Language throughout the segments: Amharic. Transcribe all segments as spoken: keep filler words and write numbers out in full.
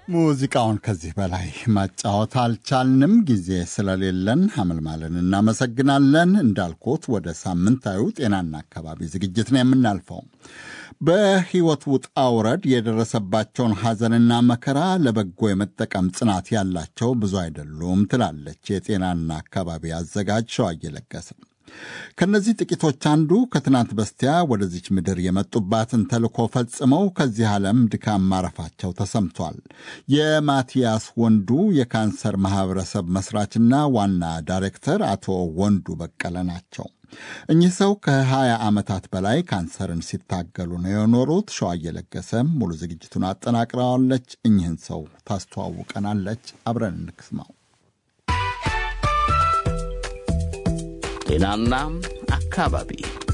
ሙዚቃውን ከዚህ በላይ ማጫወት አልቻልንም ጊዜ ስለሌለን ሐመልማልን እናመሰግናለን። እንዳልኩት ወደ ሳምንታዊ ጤናና አካባቢ ዝግጅት ነው የምናልፈው። በህይወት ውጣ ውረድ የደረሰባቸውን ሐዘንና መከራ ለበጎ የመጠቀም ጽናት ያላቸው ብዙ አይደሉም ትላለች የጤናና አካባቢ አዘጋጅ ሸዋዬ ለገሰ። ከነዚህ ጥቂቶች አንዱ ከትናንት በስቲያ ወደዚች ምድር የመጡባትን ተልኮ ፈጽመው ከዚህ ዓለም ድካም ማረፋቸው ተሰምቷል። የማቲያስ ወንዱ የካንሰር ማህበረሰብ መስራችና ዋና ዳይሬክተር አቶ ወንዱ በቀለ ናቸው። እኚህ ሰው ከሀያ ዓመታት በላይ ካንሰርን ሲታገሉ ነው የኖሩት። ሸዋዬ ለገሰ ሙሉ ዝግጅቱን አጠናቅረዋለች። እኚህን ሰው ታስተዋውቀናለች። አብረን እንስማው። ጤናና አካባቢ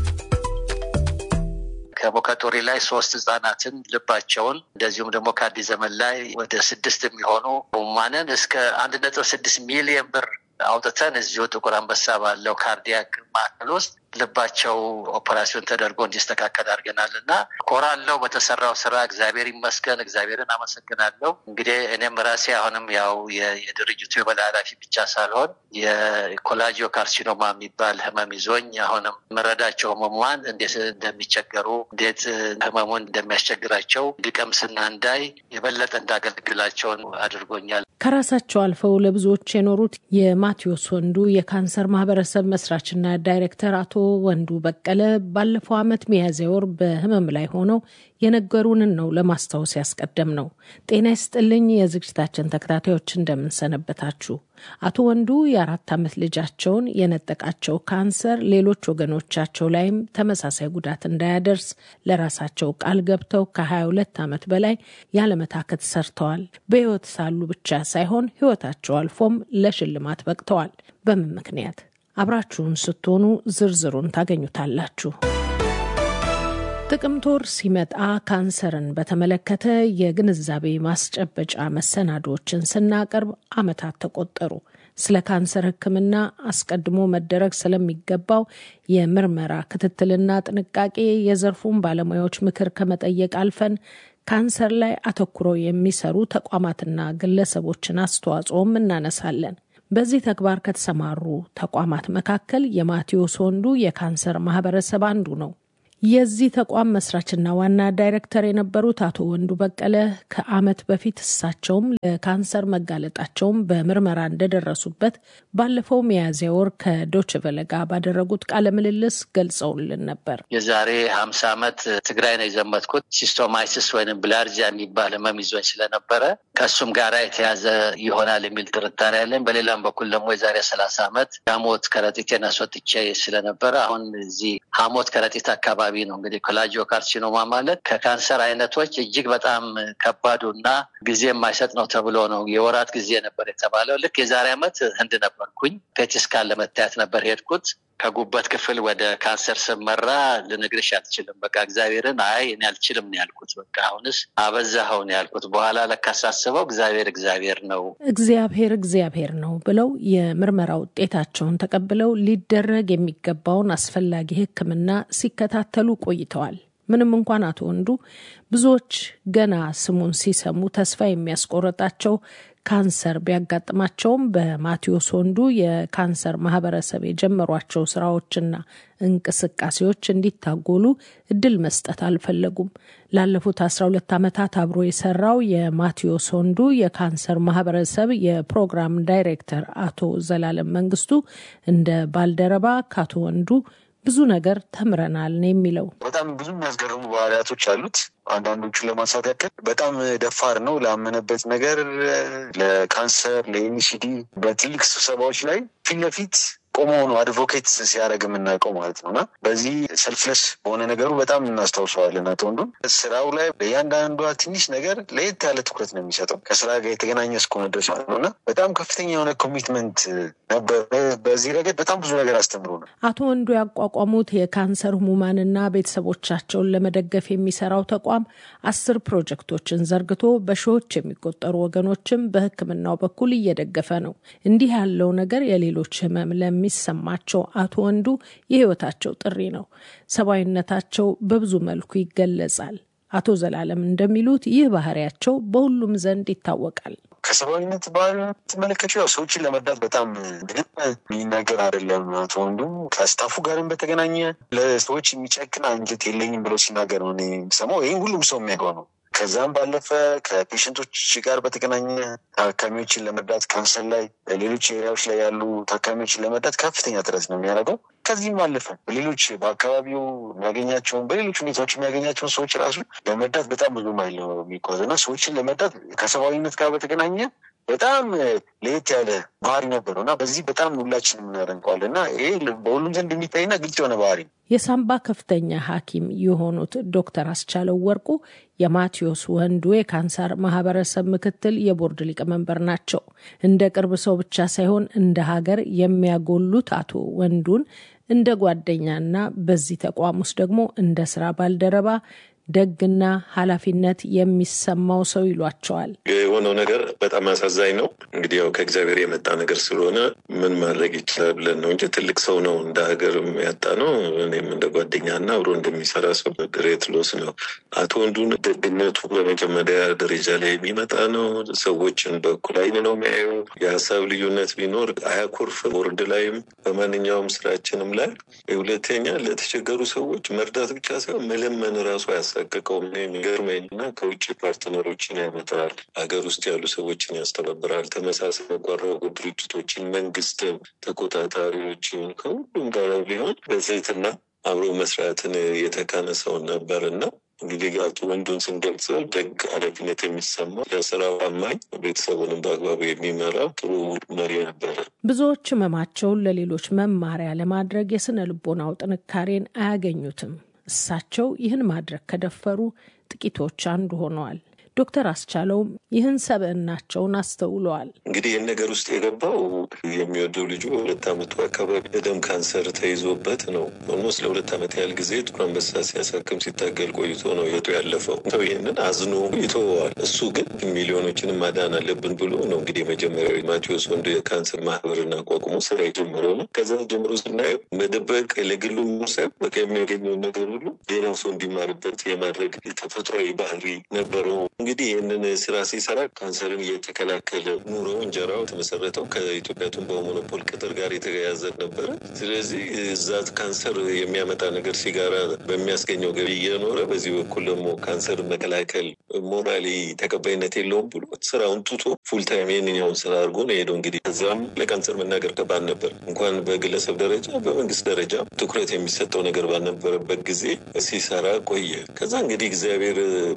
ከቦካቶሪ ላይ ሶስት ህጻናትን ልባቸውን እንደዚሁም ደግሞ ከአዲስ ዘመን ላይ ወደ ስድስት የሚሆኑ ማንን እስከ አንድ ነጥብ ስድስት ሚሊዮን ብር አውጥተን እዚሁ ጥቁር አንበሳ ባለው ካርዲያክ ማዕከል ውስጥ ልባቸው ኦፐራሲዮን ተደርጎ እንዲስተካከል አድርገናልና ኮራለው በተሰራው ስራ እግዚአብሔር ይመስገን። እግዚአብሔርን አመሰግናለሁ። እንግዲህ እኔም ራሴ አሁንም ያው የድርጅቱ የበላይ ኃላፊ ብቻ ሳልሆን የኮላጂዮ ካርሲኖማ የሚባል ህመም ይዞኝ አሁንም መረዳቸው ህመሟን እንዴት እንደሚቸገሩ እንዴት ህመሙን እንደሚያስቸግራቸው እንዲቀምስና እንዳይ የበለጠ እንዳገለግላቸውን አድርጎኛል። ከራሳቸው አልፈው ለብዙዎች የኖሩት የማቲያስ ወንዱ የካንሰር ማህበረሰብ መስራችና ዳይሬክተር አቶ ወንዱ በቀለ ባለፈው ዓመት ሚያዝያ ወር በህመም ላይ ሆነው የነገሩንን ነው ለማስታወስ ያስቀደም ነው። ጤና ይስጥልኝ የዝግጅታችን ተከታታዮች እንደምንሰነበታችሁ። አቶ ወንዱ የአራት ዓመት ልጃቸውን የነጠቃቸው ካንሰር ሌሎች ወገኖቻቸው ላይም ተመሳሳይ ጉዳት እንዳያደርስ ለራሳቸው ቃል ገብተው ከሀያ ሁለት ዓመት በላይ ያለመታከት ሰርተዋል። በህይወት ሳሉ ብቻ ሳይሆን ህይወታቸው አልፎም ለሽልማት በቅተዋል። በምን ምክንያት? አብራችሁን ስትሆኑ ዝርዝሩን ታገኙታላችሁ። ጥቅምት ወር ሲመጣ ካንሰርን በተመለከተ የግንዛቤ ማስጨበጫ መሰናዶችን ስናቀርብ ዓመታት ተቆጠሩ። ስለ ካንሰር ሕክምና አስቀድሞ መደረግ ስለሚገባው የምርመራ ክትትልና ጥንቃቄ የዘርፉን ባለሙያዎች ምክር ከመጠየቅ አልፈን ካንሰር ላይ አተኩረው የሚሰሩ ተቋማትና ግለሰቦችን አስተዋጽኦም እናነሳለን። በዚህ ተግባር ከተሰማሩ ተቋማት መካከል የማቲያስ ወንዱ የካንሰር ማህበረሰብ አንዱ ነው። የዚህ ተቋም መስራችና ዋና ዳይሬክተር የነበሩት አቶ ወንዱ በቀለ ከዓመት በፊት እሳቸውም ለካንሰር መጋለጣቸውን በምርመራ እንደደረሱበት ባለፈው ሚያዝያ ወር ከዶይቼ ቬለ ጋር ባደረጉት ቃለ ምልልስ ገልጸውልን ነበር። የዛሬ ሀምሳ ዓመት ትግራይ ነው የዘመትኩት። ሲስቶማይሲስ ወይንም ብላርዚያ የሚባል ህመም ይዞኝ ስለነበረ ከሱም ጋር የተያዘ ይሆናል የሚል ጥርጣሬ ያለኝ፣ በሌላም በኩል ደግሞ የዛሬ ሰላሳ ዓመት ሐሞት ከረጢቴን አስወጥቼ ስለነበረ አሁን እዚህ ሐሞት ከረጢት አካባቢ ነው እንግዲህ ኮላጂዮ ካርሲኖማ ማለት ከካንሰር አይነቶች እጅግ በጣም ከባዱና ጊዜ የማይሰጥ ነው ተብሎ ነው የወራት ጊዜ ነበር የተባለው። ልክ የዛሬ ዓመት ህንድ ነበርኩኝ። ፔት ስካን ለመታየት ነበር ሄድኩት። ከጉበት ክፍል ወደ ካንሰር ስመራ ልነግርሽ አልችልም። በቃ እግዚአብሔርን አይ እኔ አልችልም ነው ያልኩት። በቃ አሁንስ አበዛኸው ነው ያልኩት። በኋላ ለካሳስበው እግዚአብሔር እግዚአብሔር ነው እግዚአብሔር እግዚአብሔር ነው ብለው የምርመራ ውጤታቸውን ተቀብለው ሊደረግ የሚገባውን አስፈላጊ ሕክምና ሲከታተሉ ቆይተዋል። ምንም እንኳን አቶ ወንዱ ብዙዎች ገና ስሙን ሲሰሙ ተስፋ የሚያስቆርጣቸው ካንሰር ቢያጋጥማቸውም በማቲያስ ወንዱ የካንሰር ማህበረሰብ የጀመሯቸው ስራዎችና እንቅስቃሴዎች እንዲታጎሉ እድል መስጠት አልፈለጉም። ላለፉት አስራ ሁለት ዓመታት አብሮ የሰራው የማቲያስ ወንዱ የካንሰር ማህበረሰብ የፕሮግራም ዳይሬክተር አቶ ዘላለም መንግስቱ እንደ ባልደረባ ከአቶ ወንዱ ብዙ ነገር ተምረናል ነው የሚለው። በጣም ብዙ የሚያስገርሙ ባህሪያቶች አሉት። አንዳንዶቹን ለማንሳት ያክል በጣም ደፋር ነው። ላመነበት ነገር ለካንሰር ለኤምሲዲ በትልቅ ስብሰባዎች ላይ ፊት ለፊት ቆመው ነው አድቮኬት ሲያደርግ የምናውቀው ማለት ነውና በዚህ ሰልፍለስ በሆነ ነገሩ በጣም እናስታውሰዋለን። አቶ ወንዱ ስራው ላይ በእያንዳንዷ ትንሽ ነገር ለየት ያለ ትኩረት ነው የሚሰጠው ከስራ ጋር የተገናኘ እስከሆነ ድረስ ማለት ነውና በጣም ከፍተኛ የሆነ ኮሚትመንት ነበር። በዚህ ረገድ በጣም ብዙ ነገር አስተምሮ ነው። አቶ ወንዱ ያቋቋሙት የካንሰር ህሙማንና ቤተሰቦቻቸውን ለመደገፍ የሚሰራው ተቋም አስር ፕሮጀክቶችን ዘርግቶ በሺዎች የሚቆጠሩ ወገኖችም በሕክምናው በኩል እየደገፈ ነው። እንዲህ ያለው ነገር የሌሎች ህመም ለሚሰማቸው አቶ ወንዱ የህይወታቸው ጥሪ ነው። ሰብአዊነታቸው በብዙ መልኩ ይገለጻል። አቶ ዘላለም እንደሚሉት ይህ ባህሪያቸው በሁሉም ዘንድ ይታወቃል። ከሰብአዊነት ባህሪ ተመለከቱ ያው ሰዎችን ለመርዳት በጣም ምንም የሚናገር አይደለም። አቶ ወንዱ ከስታፉ ጋርም በተገናኘ ለሰዎች የሚጨክን አንጀት የለኝም ብሎ ሲናገር ነው ሰማው። ይህን ሁሉም ሰው የሚያውቀው ነው። ከዛም ባለፈ ከፔሽንቶች ጋር በተገናኘ ታካሚዎችን ለመርዳት ካንሰር ላይ ሌሎች ኤሪያዎች ላይ ያሉ ታካሚዎችን ለመርዳት ከፍተኛ ጥረት ነው የሚያደርገው። ከዚህም ባለፈ ሌሎች በአካባቢው የሚያገኛቸውን በሌሎች ሁኔታዎች የሚያገኛቸውን ሰዎች ራሱ ለመርዳት በጣም ብዙ ማይል ነው የሚጓዝ እና ሰዎችን ለመርዳት ከሰብአዊነት ጋር በተገናኘ በጣም ለየት ያለ ባህሪ ነበረው እና በዚህ በጣም ሁላችንም እናደንቀዋለን እና ይሄ በሁሉም ዘንድ የሚታይና ግልጽ የሆነ ባህሪ። የሳምባ ከፍተኛ ሐኪም የሆኑት ዶክተር አስቻለው ወርቁ የማቴዎስ ወንዱ የካንሰር ማህበረሰብ ምክትል የቦርድ ሊቀመንበር ናቸው። እንደ ቅርብ ሰው ብቻ ሳይሆን እንደ ሀገር የሚያጎሉት አቶ ወንዱን እንደ ጓደኛና በዚህ ተቋም ውስጥ ደግሞ እንደ ስራ ባልደረባ ደግና ኃላፊነት የሚሰማው ሰው ይሏቸዋል። የሆነው ነገር በጣም አሳዛኝ ነው። እንግዲህ ያው ከእግዚአብሔር የመጣ ነገር ስለሆነ ምን ማድረግ ይችላል ብለን ነው እንጂ ትልቅ ሰው ነው እንደ ሀገር ያጣ ነው። እኔም እንደ ጓደኛና አብሮ እንደሚሰራ ሰው ግሬት ሎስ ነው። አቶ ወንዱን ደግነቱ በመጀመሪያ ደረጃ ላይ የሚመጣ ነው። ሰዎችን በኩል አይን ነው የሚያየው። የሀሳብ ልዩነት ቢኖር አያኮርፍም። ቦርድ ላይም በማንኛውም ስራችንም ላይ ሁለተኛ ለተቸገሩ ሰዎች መርዳት ብቻ ሳይሆን መለመን ራሱ ያሳቀቀው ምን የሚገርመኝ እና ከውጭ ፓርትነሮችን ያመጣል፣ ሀገር ውስጥ ያሉ ሰዎችን ያስተባብራል። ተመሳሳይ ያቋረጡ ድርጅቶችን፣ መንግስትን፣ ተቆጣጣሪዎችን ከሁሉም ጋር ቢሆን በዘይትና አብሮ መስራትን የተካነ ሰው ነበርና እንግዲህ አቶ ወንዱን ስንገልጸው ደግ፣ ኃላፊነት የሚሰማው ለስራው አማኝ፣ ቤተሰቡንም በአግባቡ የሚመራ ጥሩ መሪ ነበረ። ብዙዎች ህመማቸውን ለሌሎች መማሪያ ለማድረግ የስነ ልቦናው ጥንካሬን አያገኙትም። እሳቸው ይህን ማድረግ ከደፈሩ ጥቂቶች አንዱ ሆነዋል። ዶክተር አስቻለውም ይህን ሰብዕናቸውን አስተውለዋል። እንግዲህ ይህን ነገር ውስጥ የገባው የሚወደው ልጁ ሁለት ዓመቱ አካባቢ የደም ካንሰር ተይዞበት ነው። ኦልሞስት ለሁለት ዓመት ያህል ጊዜ ጥቁር አንበሳ ሲያሳክም ሲታገል ቆይቶ ነው ህይወቱ ያለፈው። ይህንን አዝኖ ይተወዋል። እሱ ግን ሚሊዮኖችንም ማዳን አለብን ብሎ ነው እንግዲህ የመጀመሪያው ማቴዎስ ወንዱ የካንሰር ማህበርን አቋቁሞ ስራ የጀመረው ነው። ከዛ ጀምሮ ስናየው መደበቅ ለግሉ ሙሰብ በቃ የሚያገኘውን ነገር ሁሉ ሌላው ሰው እንዲማርበት የማድረግ ተፈጥሯዊ ባህሪ ነበረው። እንግዲህ ይህንን ስራ ሲሰራ ካንሰርን እየተከላከለ ኑሮ እንጀራው ተመሰረተው ከኢትዮጵያ ቱንባው ሞኖፖል ቅጥር ጋር የተያያዘ ነበረ። ስለዚህ እዛት ካንሰር የሚያመጣ ነገር ሲጋራ በሚያስገኘው ገቢ እየኖረ በዚህ በኩል ደግሞ ካንሰር መከላከል ሞራሊ ተቀባይነት የለውም ብሎ ስራውን ትቶ ፉል ታይም የኛውን ስራ አድርጎ ነው ሄደው። እንግዲህ ከዛም ለካንሰር መናገር ከባድ ነበር። እንኳን በግለሰብ ደረጃ በመንግስት ደረጃ ትኩረት የሚሰጠው ነገር ባልነበረበት ጊዜ ሲሰራ ቆየ። ከዛ እንግዲህ እግዚአብሔር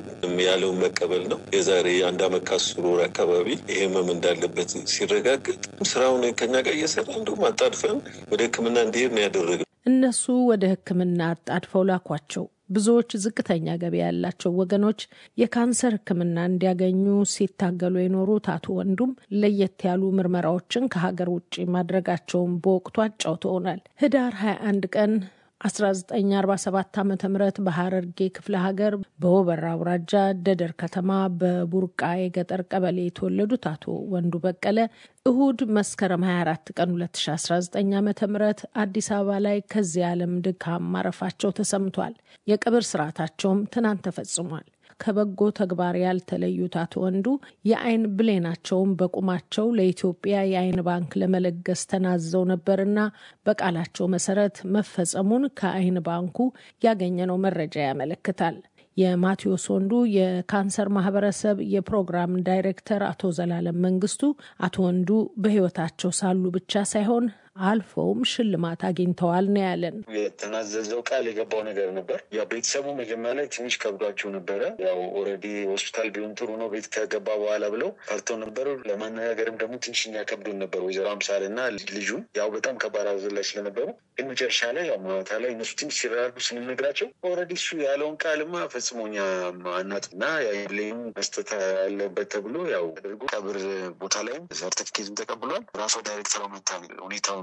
ያለውን መቀበል ነው። የዛሬ አንድ አመት ከአስር ወር አካባቢ ይሄ ህመም እንዳለበት ሲረጋገጥ ስራውን ከኛ ጋር እየሰራ እንደውም አጣድፈን ወደ ሕክምና እንዲሄድ ነው ያደረገው። እነሱ ወደ ሕክምና አጣድፈው ላኳቸው። ብዙዎች ዝቅተኛ ገቢ ያላቸው ወገኖች የካንሰር ሕክምና እንዲያገኙ ሲታገሉ የኖሩት አቶ ወንዱም ለየት ያሉ ምርመራዎችን ከሀገር ውጭ ማድረጋቸውን በወቅቱ አጫውተውናል። ህዳር ሀያ አንድ ቀን አስራ ዘጠኝ አርባ ሰባት ዓመተ ምህረት በሐረርጌ ክፍለ ሀገር በወበራ አውራጃ ደደር ከተማ በቡርቃ የገጠር ቀበሌ የተወለዱት አቶ ወንዱ በቀለ እሁድ መስከረም ሀያ አራት ቀን ሁለት ሺህ አስራ ዘጠኝ ዓመተ ምህረት አዲስ አበባ ላይ ከዚህ ዓለም ድካም ማረፋቸው ተሰምቷል። የቀብር ስርዓታቸውም ትናንት ተፈጽሟል። ከበጎ ተግባር ያልተለዩት አቶ ወንዱ የአይን ብሌናቸውን በቁማቸው ለኢትዮጵያ የአይን ባንክ ለመለገስ ተናዘው ነበርና በቃላቸው መሰረት መፈጸሙን ከአይን ባንኩ ያገኘነው መረጃ ያመለክታል። የማቴዎስ ወንዱ የካንሰር ማህበረሰብ የፕሮግራም ዳይሬክተር አቶ ዘላለም መንግስቱ አቶ ወንዱ በህይወታቸው ሳሉ ብቻ ሳይሆን አልፈውም ሽልማት አግኝተዋል ነው ያለን። የተናዘዘው ቃል የገባው ነገር ነበር። ያ ቤተሰቡ መጀመሪያ ላይ ትንሽ ከብዷቸው ነበረ። ያው ኦልሬዲ ሆስፒታል ቢሆን ጥሩ ነው ቤት ከገባ በኋላ ብለው ፈርተው ነበሩ። ለማነጋገርም ደግሞ ትንሽ ያከብዱን ነበር ወይዘሮ አምሳል እና ልጁ ያው በጣም ከባድ ሐዘን ላይ ስለነበሩ ግን መጨረሻ ላይ ያው ማታ ላይ እነሱ ትንሽ ሲራሩ ስንነግራቸው ኦልሬዲ እሱ ያለውን ቃልማ ፈጽሞኛ አናጥና ያይልኝ መስጠት ያለበት ተብሎ ያው አድርጎ ቀብር ቦታ ላይ ሰርቲፊኬቱን ተቀብሏል። ራሷ ዳይሬክተሯ መታ ሁኔታውን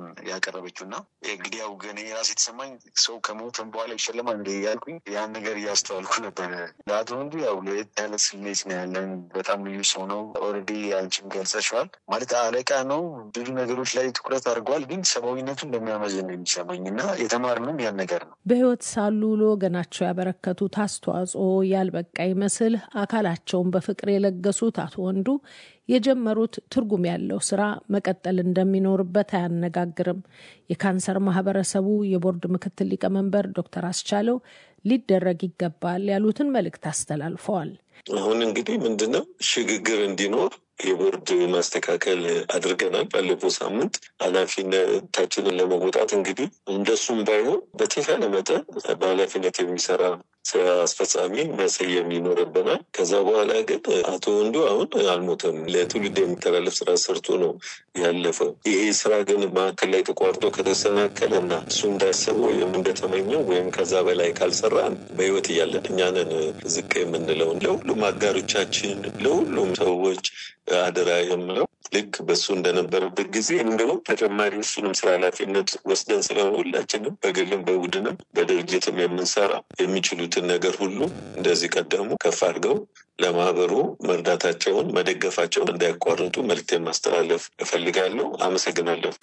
ሀሳቡን ያቀረበችውና እንግዲህ ያው ግን የራሴ የተሰማኝ ሰው ከሞተም በኋላ ይሸለማል እንደ ያልኩኝ ያን ነገር እያስተዋልኩ ነበር። ለአቶ ወንዱ ያው ለየት ያለ ስሜት ነው ያለን። በጣም ልዩ ሰው ነው። ኦልሬዲ አንቺም ገልጸሽዋል። ማለት አለቃ ነው፣ ብዙ ነገሮች ላይ ትኩረት አድርጓል። ግን ሰብአዊነቱን እንደሚያመዝን ነው የሚሰማኝ እና የተማርነውም ያን ነገር ነው። በህይወት ሳሉ ለወገናቸው ያበረከቱት አስተዋጽኦ ያልበቃ ይመስል አካላቸውን በፍቅር የለገሱት አቶ ወንዱ የጀመሩት ትርጉም ያለው ስራ መቀጠል እንደሚኖርበት አያነጋግርም። የካንሰር ማህበረሰቡ የቦርድ ምክትል ሊቀመንበር ዶክተር አስቻለው ሊደረግ ይገባል ያሉትን መልእክት አስተላልፈዋል። አሁን እንግዲህ ምንድነው ሽግግር እንዲኖር የቦርድ ማስተካከል አድርገናል። ባለፈው ሳምንት ኃላፊነታችንን ለመወጣት እንግዲህ እንደሱም ባይሆን በተሻለ መጠን በኃላፊነት የሚሰራ ስራ አስፈጻሚ መሰየም ይኖርብናል። ከዛ በኋላ ግን አቶ ወንዱ አሁን አልሞተም፣ ለትውልድ የሚተላለፍ ስራ ሰርቶ ነው ያለፈው። ይሄ ስራ ግን ማዕከል ላይ ተቋርጦ ከተሰናከለ እና እሱ እንዳሰበው ወይም እንደተመኘው ወይም ከዛ በላይ ካልሰራን በህይወት እያለን እኛንን ዝቅ የምንለውን ለሁሉም አጋሮቻችን፣ ለሁሉም ሰዎች አደራ የምለው ልክ በሱ እንደነበረበት ጊዜ እንደውም ተጨማሪ እሱንም ስራ ኃላፊነት ወስደን ስለሆነ ሁላችንም በግልም በቡድንም በድርጅትም የምንሰራ የሚችሉትን ነገር ሁሉ እንደዚህ ቀደሙ ከፍ አድርገው ለማህበሩ መርዳታቸውን መደገፋቸውን እንዳያቋርጡ መልዕክቴን ማስተላለፍ እፈልጋለሁ። አመሰግናለሁ።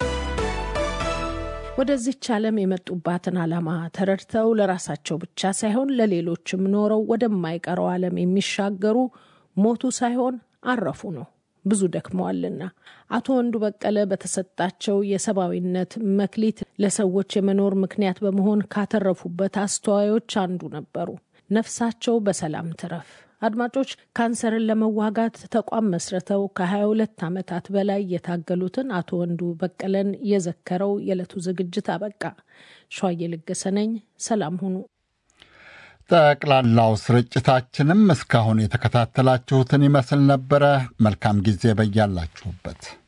ወደዚህች ዓለም የመጡባትን ዓላማ ተረድተው ለራሳቸው ብቻ ሳይሆን ለሌሎችም ኖረው ወደማይቀረው ዓለም የሚሻገሩ ሞቱ ሳይሆን አረፉ ነው። ብዙ ደክመዋልና አቶ ወንዱ በቀለ በተሰጣቸው የሰብአዊነት መክሊት ለሰዎች የመኖር ምክንያት በመሆን ካተረፉበት አስተዋዮች አንዱ ነበሩ። ነፍሳቸው በሰላም ትረፍ። አድማጮች፣ ካንሰርን ለመዋጋት ተቋም መስርተው ከሀያ ሁለት ዓመታት በላይ የታገሉትን አቶ ወንዱ በቀለን የዘከረው የዕለቱ ዝግጅት አበቃ። ሸዋዬ ለገሰ ነኝ። ሰላም ሁኑ። ጠቅላላው ስርጭታችንም እስካሁን የተከታተላችሁትን ይመስል ነበረ። መልካም ጊዜ በያላችሁበት።